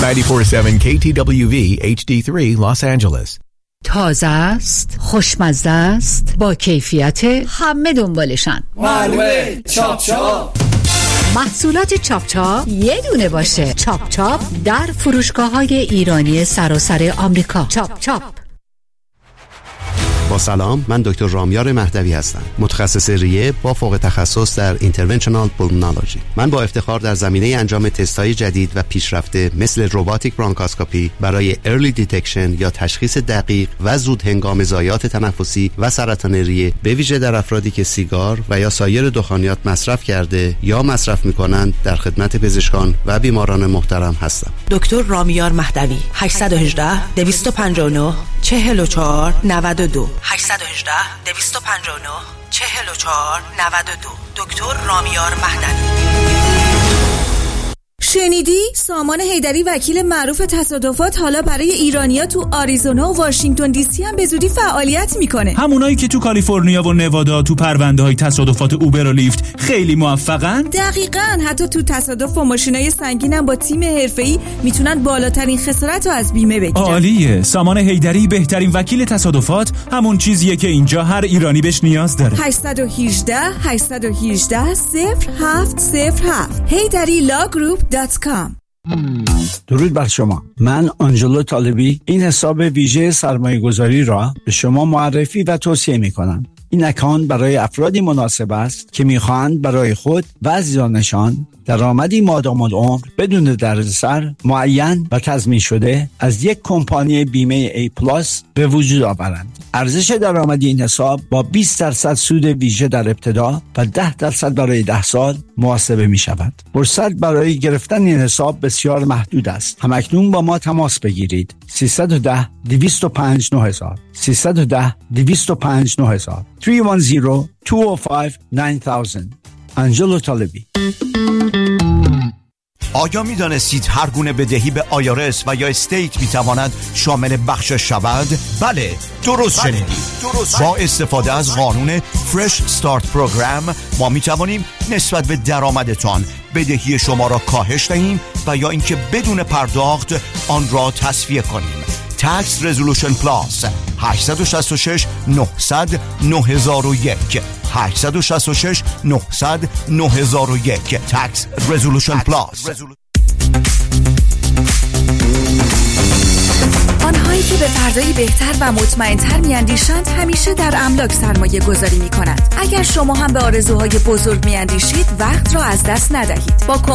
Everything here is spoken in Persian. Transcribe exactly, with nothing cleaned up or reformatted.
نود و چهار ممیز هفت کی تی دبلیو وی اچ دی سه Los Angeles. تازه است، خوشمزه است، با کیفیت، همه دنبالشن. معلومه چاپ چاپ. محصولات چاپ چاپ یه دونه باشه. چاپ چاپ در فروشگاه‌های ایرانی سراسر آمریکا. چاپ چاپ. با سلام، من دکتر رامیار مهدوی هستم، متخصص ریه با فوق تخصص در اینترونشنال پولمونولوژی. من با افتخار در زمینه انجام تست‌های جدید و پیشرفته مثل روباتیک برانکاسکوپی برای ارلی دیتکشن یا تشخیص دقیق و زود هنگام ضایعات تنفسی و سرطان ریه، به ویژه در افرادی که سیگار و یا سایر دخانیات مصرف کرده یا مصرف می‌کنند، در خدمت پزشکان و بیماران محترم هستم. دکتر رامیار مهدوی، هشت یک هشت دویست و پنجاه و نه چهل و چهار نود و دو هشت یک هشت دویست و پنجاه و نه چهل و چهار نود و دو. دکتر رامیار مهدوی. شنیدی؟ سامان حیدری وکیل معروف تصادفات حالا برای ایرانیا تو آریزونا و واشنگتن دی سی هم به زودی فعالیت میکنه. همونایی که تو کالیفرنیا و نوادا تو پرونده های تصادفات اوبر و لیفت خیلی موفقن؟ دقیقاً. حتی تو تصادف و ماشینای سنگین هم با تیم حرفه‌ای میتونن بالاترین خسارت رو از بیمه بگیرن. عالیه. سامان حیدری بهترین وکیل تصادفات، همون چیزیه که اینجا هر ایرانی بهش نیاز داره. هشت یک هشت هشت یک هشت صفر هفت صفر هفت حیدری لا گروپ دات کام. درود بر شما. من آنجلو طالبی این حساب ویژه سرمایه گذاری را به شما معرفی و توصیه می کنم. این اکانت برای افرادی مناسب است که می‌خواهند برای خود و عزیزانشان درآمدی مادام العمر بدون دردسر معین و تضمین شده از یک کمپانی بیمه ای پلاس به وجود آورند. ارزش درآمدی این حساب با بیست درصد سود ویژه در ابتدا و ده درصد برای ده سال محاسبه می شود. فرصت برای گرفتن این حساب بسیار محدود است. همکنون با ما تماس بگیرید. سیصد و ده دویست و پنج نه هزار سیصد و ده دویست و پنج نه هزار سه یک صفر دو صفر پنج نه هزار. آنجلو طالبی. آیا می دانستید هر گونه بدهی به آیارس و یا استیت می تواند شامل بخشش شود؟ بله، درست شنیدید. درست با استفاده از قانون فرش استارت پروگرام ما می توانیم نسبت به درآمدتان بدهی شما را کاهش دهیم و یا اینکه بدون پرداخت آن را تصفیه کنیم. Tax Resolution Plus هشت شش شش نه صفر صفر نه صفر یک هشت شش شش نه صفر صفر نه صفر یک Tax Resolution Plus. آنهایی که به فردایی بهتر و مطمئن‌تر می‌اندیشند همیشه در املاک سرمایه گذاری می‌کنند. اگر شما هم به آرزوهای بزرگ می‌اندیشید وقت را از دست ندهید. با